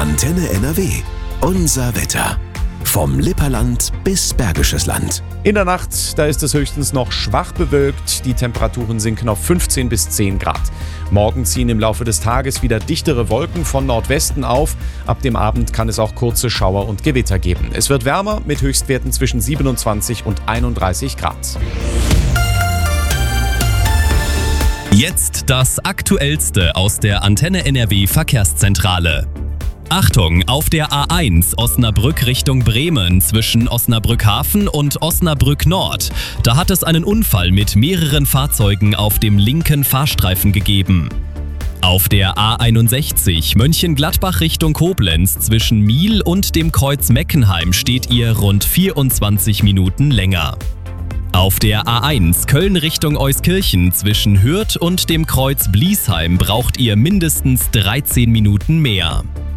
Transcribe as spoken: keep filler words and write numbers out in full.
Antenne N R W. Unser Wetter. Vom Lipperland bis Bergisches Land. In der Nacht, da ist es höchstens noch schwach bewölkt. Die Temperaturen sinken auf fünfzehn bis zehn Grad. Morgen ziehen im Laufe des Tages wieder dichtere Wolken von Nordwesten auf. Ab dem Abend kann es auch kurze Schauer und Gewitter geben. Es wird wärmer mit Höchstwerten zwischen siebenundzwanzig und einunddreißig Grad. Jetzt das Aktuellste aus der Antenne N R W Verkehrszentrale. Achtung, auf der A eins Osnabrück Richtung Bremen zwischen Osnabrück Hafen und Osnabrück Nord. Da hat es einen Unfall mit mehreren Fahrzeugen auf dem linken Fahrstreifen gegeben. Auf der A einundsechzig Mönchengladbach Richtung Koblenz zwischen Miel und dem Kreuz Meckenheim steht ihr rund vierundzwanzig Minuten länger. Auf der A eins Köln Richtung Euskirchen zwischen Hürth und dem Kreuz Bliesheim braucht ihr mindestens dreizehn Minuten mehr.